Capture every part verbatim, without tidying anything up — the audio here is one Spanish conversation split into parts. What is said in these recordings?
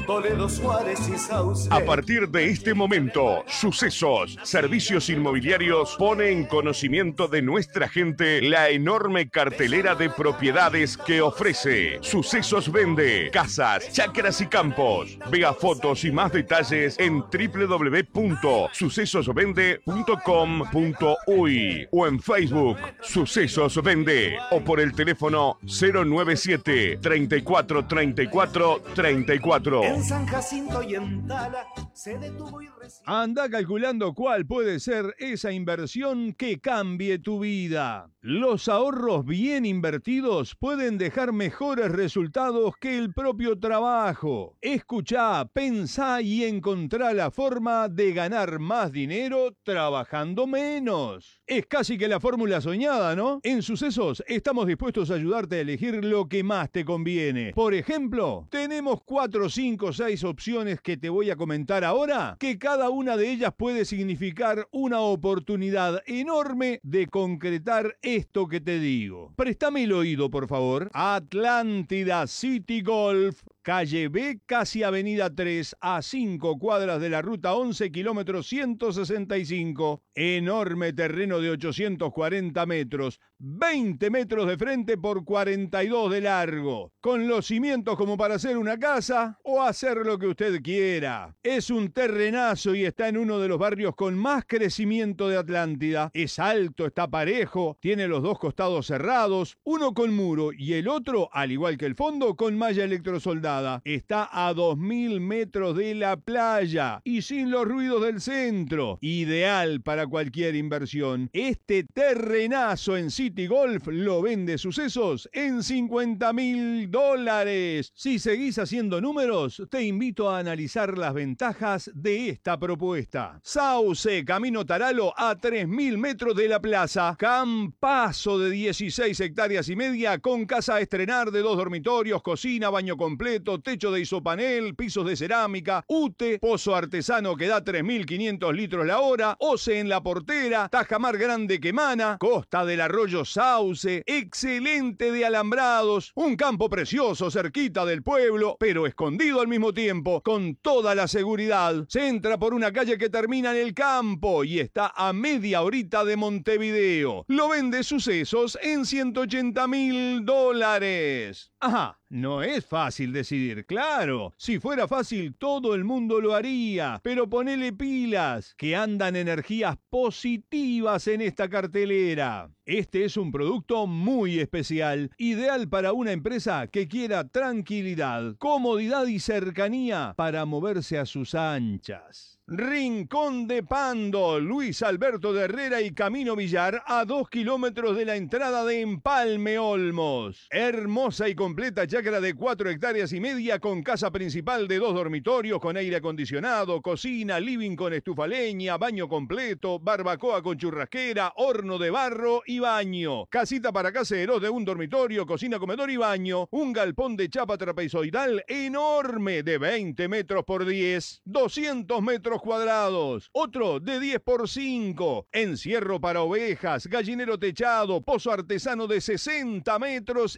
Toledo, Suárez y Sauce. A partir de este momento, Sucesos Servicios Inmobiliarios pone en conocimiento de nuestra gente la enorme cartelera de propiedades que ofrece. Sucesos vende casas, chacras y campos. Vea fotos y más detalles en doble u doble u doble u punto sucesos vende punto com punto uy o en Facebook Sucesos Vende o por el teléfono cero nueve siete, treinta y cuatro, treinta y cuatro, treinta y cuatro. En San Jacinto y en Tala se detuvo y recibió. Anda calculando cuál puede ser esa inversión que cambie tu vida. Los ahorros bien invertidos pueden dejar mejores resultados que el propio trabajo. Escuchá, pensá y encontrá la forma de ganar más dinero trabajando menos. Es casi que la fórmula soñada, ¿no? En Sucesos estamos dispuestos a ayudarte a elegir lo que más te conviene. Por ejemplo, tenemos cuatro, cinco, seis opciones que te voy a comentar ahora, que cada una de ellas puede significar una oportunidad enorme de concretar esto que te digo. Préstame el oído, por favor. Atlántida City Golf, calle B, casi avenida tres, a cinco cuadras de la ruta once, kilómetro ciento sesenta y cinco. Enorme terreno de ochocientos cuarenta metros, veinte metros de frente por cuarenta y dos de largo, con los cimientos como para hacer una casa o hacer lo que usted quiera. Es un terrenazo y está en uno de los barrios con más crecimiento de Atlántida. Es alto, está parejo, tiene los dos costados cerrados, uno con muro y el otro, al igual que el fondo, con malla electrosoldada. Está a dos mil metros de la playa y sin los ruidos del centro. Ideal para cualquier inversión. Este terrenazo en City Golf lo vende Sucesos en cincuenta mil dólares. Si seguís haciendo números, te invito a analizar las ventajas de esta propuesta. Sauce, Camino Taralo, a tres mil metros de la plaza. Campazo de dieciséis hectáreas y media con casa a estrenar de dos dormitorios, cocina, baño completo, techo de isopanel, pisos de cerámica, U T E, pozo artesano que da tres mil quinientos litros la hora, O C E en la portera, tajamar grande que emana, costa del arroyo Sauce, excelente de alambrados, un campo precioso cerquita del pueblo, pero escondido al mismo tiempo, con toda la seguridad. Se entra por una calle que termina en el campo y está a media horita de Montevideo. Lo vende Sucesos en ciento ochenta mil dólares. Ajá. No es fácil decidir, claro. Si fuera fácil, todo el mundo lo haría. Pero ponele pilas, que andan energías positivas en esta cartelera. Este es un producto muy especial, ideal para una empresa que quiera tranquilidad, comodidad y cercanía para moverse a sus anchas. Rincón de Pando, Luis Alberto de Herrera y Camino Villar, a dos kilómetros de la entrada de Empalme Olmos. Hermosa y completa chacra de cuatro hectáreas y media con casa principal de dos dormitorios con aire acondicionado, cocina, living con estufa leña, baño completo, barbacoa con churrasquera, horno de barro y baño. Casita para caseros de un dormitorio, cocina, comedor y baño. Un galpón de chapa trapezoidal enorme de veinte metros por diez, doscientos metros cuadrados. Otro de diez por cinco. Encierro para ovejas, gallinero techado, pozo artesano de sesenta metros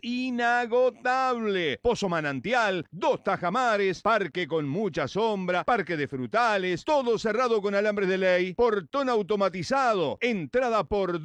inagotable. Pozo manantial, dos tajamares, parque con mucha sombra, parque de frutales, todo cerrado con alambres de ley, portón automatizado, entrada por